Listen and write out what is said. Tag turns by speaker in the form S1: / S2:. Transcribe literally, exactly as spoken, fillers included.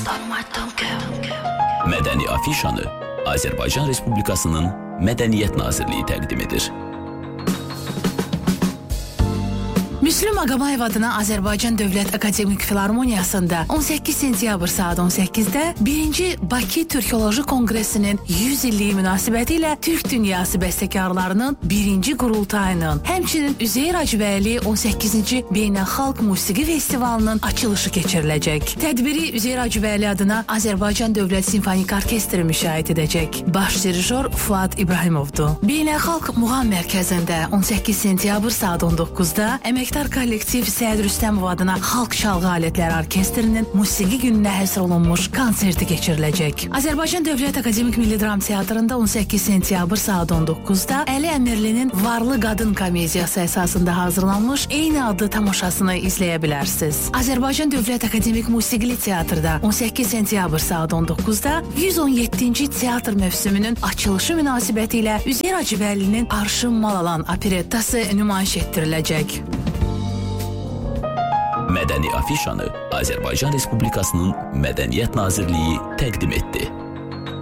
S1: Mədəni afişanı Azərbaycan Respublikasının Mədəniyyət Nazirliyi təqdim edir.
S2: Müslüm Ağamayev adına Azərbaycan Dövlət Akademik Filarmoniyasında on səkkiz sentyabr saat on səkkizdə birinci Bakı Türkoloji Konqresinin yüz illiyi münasibəti ilə Türk Dünyası bəstəkarlarının birinci qurultayının, həmçinin Üzeyir Hacıbəyli on səkkizinci Beynəlxalq Musiqi Festivalının açılışı keçiriləcək. Tədbiri Üzeyir Hacıbəyli adına Azərbaycan Dövlət Simfonik Orkestri müşahidə edəcək. Baş dirijor Fuad İbrahimovdur. Beynəlxalq Muğam Mərkəzində on səkkiz sentyabr saat on doqquzda əməkdar kollektiv Səid Rüstəmov adına Xalq Çalğı Alətləri Orkestrinin musiqi gününə həsr olunmuş konserti keçiriləcək. Azərbaycan Dövlət Akademik Milli Dram Teatrında on səkkiz sentyabr saat on doqquzda Əli Əmirlinin Varlı Qadın komediyası əsasında hazırlanmış eyni adlı tamaşasını izləyə bilərsiniz. Azərbaycan Dövlət Akademik Musiqili Teatrda on səkkiz sentyabr saat on doqquzda yüz on yeddinci teatr mövsümünün açılışı münasibəti ilə Üzeyir Hacıbəylinin Arşın Malalan operettası nümayiş etdiriləcək.
S1: Mədəni afişanı Azərbaycan Respublikasının Mədəniyyət Nazirliyi təqdim etdi.